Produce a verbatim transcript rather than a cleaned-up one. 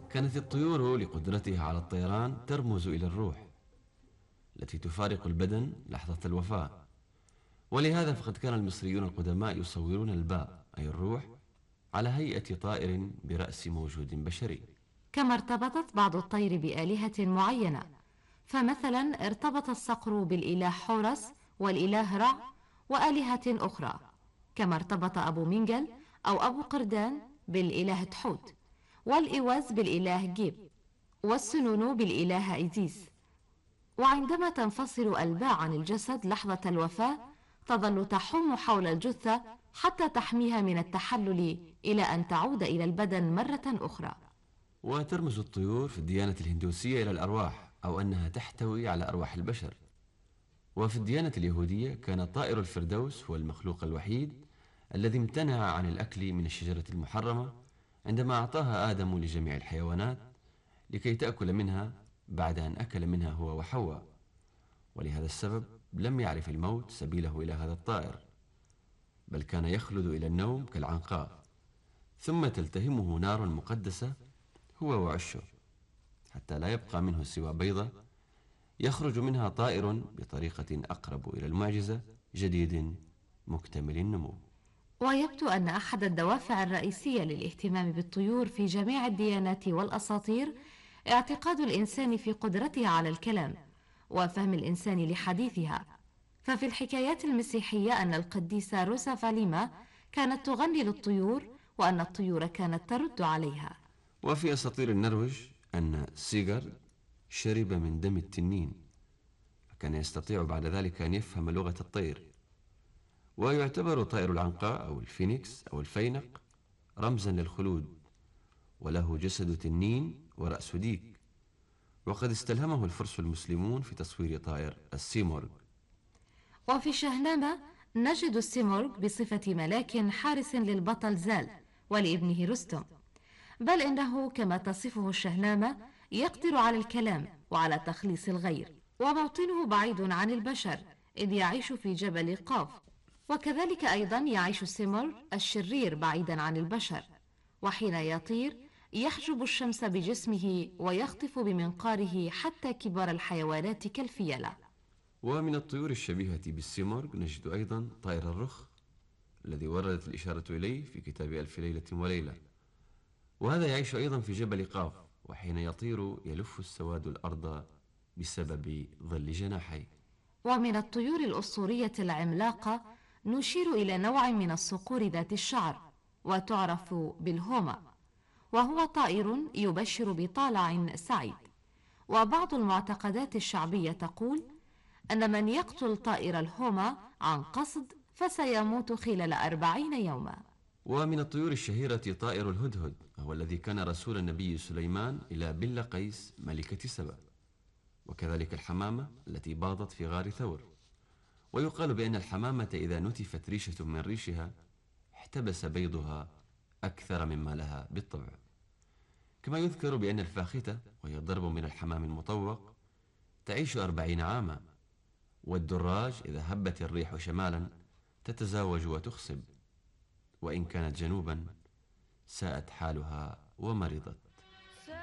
كانت الطيور لقدرتها على الطيران ترمز إلى الروح التي تفارق البدن لحظة الوفاة، ولهذا فقد كان المصريون القدماء يصورون الباء أي الروح على هيئة طائر برأس موجود بشري. كما ارتبطت بعض الطير بآلهة معينة، فمثلا ارتبط الصقر بالإله حورس والإله رع وآلهة أخرى، كما ارتبط أبو منجل أو أبو قردان بالإله تحوت، والإوز بالإله جيب، والسنونو بالإله إيزيس. وعندما تنفصل الباء عن الجسد لحظة الوفاة تظل تحوم حول الجثة حتى تحميها من التحلل إلى أن تعود إلى البدن مرة أخرى. وترمز الطيور في الديانة الهندوسية إلى الأرواح، أو أنها تحتوي على أرواح البشر. وفي الديانة اليهودية كان طائر الفردوس هو المخلوق الوحيد الذي امتنع عن الأكل من الشجرة المحرمة عندما أعطاها آدم لجميع الحيوانات لكي تأكل منها بعد أن أكل منها هو وحواء، ولهذا السبب لم يعرف الموت سبيله إلى هذا الطائر، بل كان يخلد إلى النوم كالعنقاء، ثم تلتهمه نار مقدسة هو وعشه حتى لا يبقى منه سوى بيضة يخرج منها طائر بطريقة أقرب إلى المعجزة جديد مكتمل النمو. ويبدو أن أحد الدوافع الرئيسية للاهتمام بالطيور في جميع الديانات والأساطير اعتقاد الإنسان في قدرتها على الكلام وفهم الإنسان لحديثها. ففي الحكايات المسيحية أن القديسة روسا فاليما كانت تغني للطيور وأن الطيور كانت ترد عليها. وفي أساطير النرويج أن سيغارد شرب من دم التنين، كان يستطيع بعد ذلك أن يفهم لغة الطير. ويعتبر طائر العنقاء أو الفينيكس أو الفينق رمزا للخلود، وله جسد تنين ورأس ديك، وقد استلهمه الفرس المسلمون في تصوير طائر السيمورغ. وفي شهنامة نجد السيمورغ بصفة ملاك حارس للبطل زال ولابنه رستم، بل إنه كما تصفه الشهنامة يقدر على الكلام وعلى تخليص الغير، وموطنه بعيد عن البشر إذ يعيش في جبل قاف. وكذلك أيضا يعيش السيمورغ الشرير بعيدا عن البشر، وحين يطير يحجب الشمس بجسمه ويخطف بمنقاره حتى كبار الحيوانات كالفيلة. ومن الطيور الشبيهة بالسيمورغ نجد أيضا طائر الرخ الذي وردت الإشارة إليه في كتاب ألف ليلة وليلة، وهذا يعيش أيضا في جبل قاف، وحين يطير يلف السواد الأرض بسبب ظل جناحيه. ومن الطيور الأسطورية العملاقة نشير إلى نوع من الصقور ذات الشعر وتعرف بالهوما، وهو طائر يبشر بطالع سعيد. وبعض المعتقدات الشعبية تقول أن من يقتل طائر الهوما عن قصد فسيموت خلال أربعين يوما. ومن الطيور الشهيرة طائر الهدهد، هو الذي كان رسول النبي سليمان إلى بل قيس ملكة سبأ، وكذلك الحمامة التي باضت في غار ثور. ويقال بأن الحمامة إذا نتفت ريشة من ريشها احتبس بيضها أكثر مما لها بالطبع. كما يذكر بأن الفاختة، وهي ضرب من الحمام المطوق، تعيش أربعين عاما، والدراج إذا هبت الريح شمالا تتزاوج وتخصب، وإن كانت جنوبا ساءت حالها ومرضت.